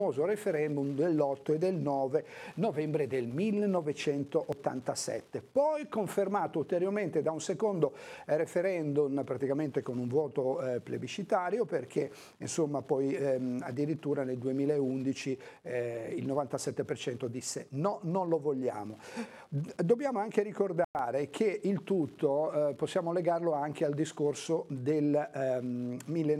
referendum dell'8 e del 9 novembre del 1987, poi confermato ulteriormente da un secondo referendum praticamente con un voto plebiscitario, perché insomma poi addirittura nel 2011 il 97% disse no, non lo vogliamo. Dobbiamo anche ricordare che il tutto possiamo legarlo anche al discorso del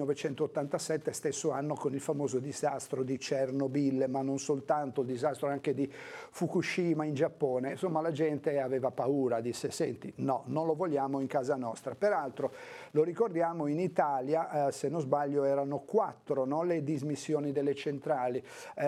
1987, stesso anno, con il famoso disastro di Chernobyl, ma non soltanto, il disastro anche di Fukushima in Giappone. Insomma, la gente aveva paura, disse senti, no, non lo vogliamo in casa nostra. Peraltro, lo ricordiamo, in Italia, se non sbaglio, erano 4, no, le dismissioni delle centrali,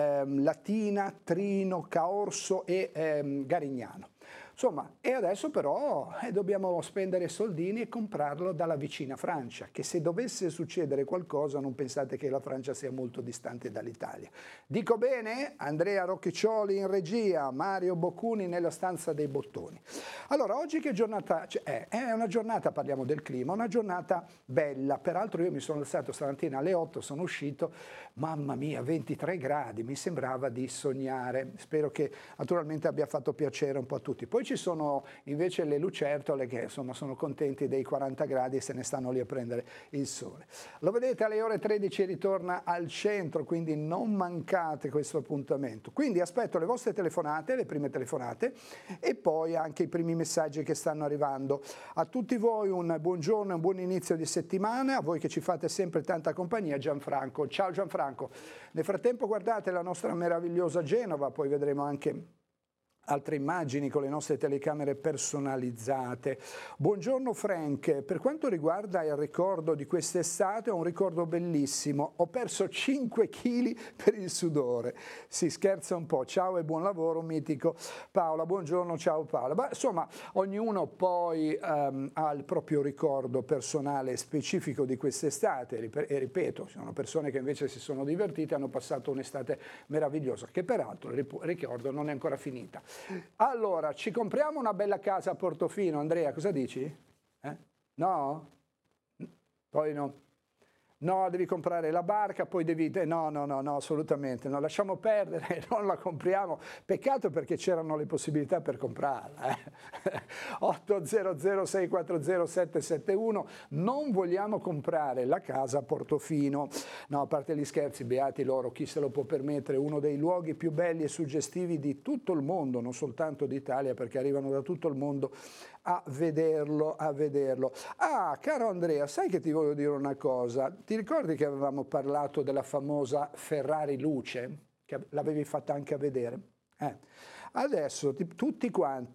Latina, Trino, Caorso e Garignano. Insomma, e adesso però dobbiamo spendere soldini e comprarlo dalla vicina Francia, che se dovesse succedere qualcosa non pensate che la Francia sia molto distante dall'Italia. Dico bene? Andrea Rocchiccioli in regia, Mario Boccuni nella stanza dei bottoni. Allora, oggi che giornata è? È una giornata, parliamo del clima, una giornata bella. Peraltro io mi sono alzato stamattina alle 8, sono uscito, mamma mia, 23 gradi, mi sembrava di sognare. Spero che naturalmente abbia fatto piacere un po' a tutti. Poi ci sono invece le lucertole che insomma sono contenti dei 40 gradi e se ne stanno lì a prendere il sole. Lo vedete, alle ore 13 ritorna al centro, quindi non mancate questo appuntamento. Quindi aspetto le vostre telefonate, le prime telefonate, e poi anche i primi messaggi che stanno arrivando. A tutti voi un buongiorno e un buon inizio di settimana, a voi che ci fate sempre tanta compagnia. Gianfranco, ciao Gianfranco. Nel frattempo guardate la nostra meravigliosa Genova, poi vedremo anche altre immagini con le nostre telecamere personalizzate. Buongiorno Frank, per quanto riguarda il ricordo di quest'estate, ho un ricordo bellissimo, ho perso 5 kg per il sudore. Si scherza un po', ciao e buon lavoro mitico. Paola, buongiorno, ciao Paola. Beh, insomma, ognuno poi ha il proprio ricordo personale specifico di quest'estate e ripeto, ci sono persone che invece si sono divertite, hanno passato un'estate meravigliosa, che peraltro, ricordo, non è ancora finita. Allora, ci compriamo una bella casa a Portofino, Andrea, cosa dici? No? Poi no. No, devi comprare la barca, poi devi... No, assolutamente, no, lasciamo perdere, non la compriamo. Peccato perché c'erano le possibilità per comprarla. 800 640 771, non vogliamo comprare la casa a Portofino. No, a parte gli scherzi, beati loro, chi se lo può permettere, uno dei luoghi più belli e suggestivi di tutto il mondo, non soltanto d'Italia, perché arrivano da tutto il mondo a vederlo, a vederlo. Ah, caro Andrea, sai che ti voglio dire una cosa? Ti ricordi che avevamo parlato della famosa Ferrari Luce? Che l'avevi fatta anche a vedere? Adesso tutti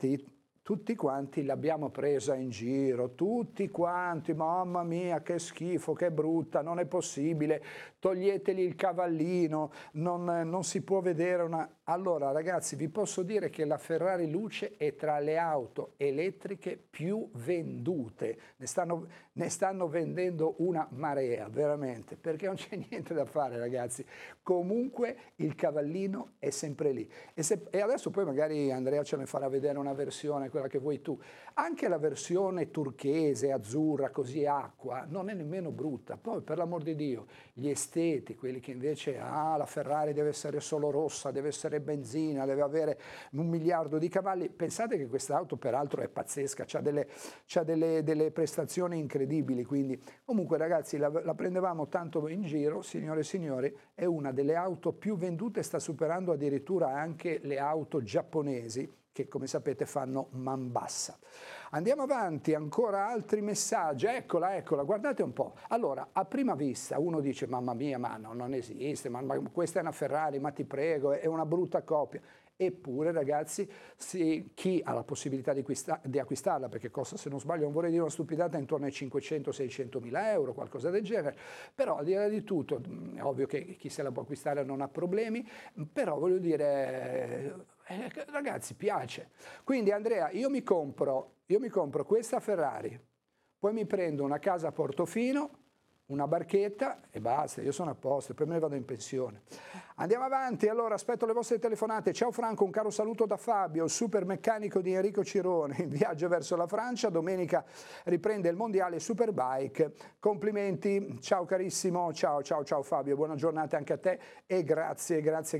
quanti l'abbiamo presa in giro, tutti quanti, mamma mia che schifo, che brutta, non è possibile, toglieteli il cavallino, non si può vedere una... Allora ragazzi, vi posso dire che la Ferrari Luce è tra le auto elettriche più vendute, ne stanno vendendo una marea, veramente, perché non c'è niente da fare ragazzi, comunque il cavallino è sempre lì. E adesso poi magari Andrea ce ne farà vedere una versione, quella che vuoi tu, anche la versione turchese, azzurra, così acqua, non è nemmeno brutta. Poi per l'amor di Dio, gli esteti, quelli che invece, la Ferrari deve essere solo rossa, deve essere benzina, deve avere 1 miliardo di cavalli, pensate che quest'auto peraltro è pazzesca, c'ha delle prestazioni incredibili, quindi comunque ragazzi la prendevamo tanto in giro, signore e signori, è una delle auto più vendute, sta superando addirittura anche le auto giapponesi, che come sapete fanno man bassa. Andiamo avanti, ancora altri messaggi, eccola, guardate un po'. Allora, a prima vista uno dice, mamma mia, ma no, non esiste, ma questa è una Ferrari, ma ti prego, è una brutta copia. Eppure ragazzi, chi ha la possibilità di acquistarla, perché costa, se non sbaglio, non vorrei dire una stupidata, intorno ai 500-600 mila euro, qualcosa del genere, però a dire di tutto, è ovvio che chi se la può acquistare non ha problemi, però voglio dire, ragazzi, piace. Quindi Andrea, io mi compro questa Ferrari, poi mi prendo una casa a Portofino, una barchetta e basta, io sono a posto, poi me ne vado in pensione. Andiamo avanti, allora aspetto le vostre telefonate. Ciao Franco, un caro saluto da Fabio, il super meccanico di Enrico Cirone, in viaggio verso la Francia, domenica riprende il mondiale Superbike. Complimenti, ciao carissimo, ciao Fabio, buona giornata anche a te e grazie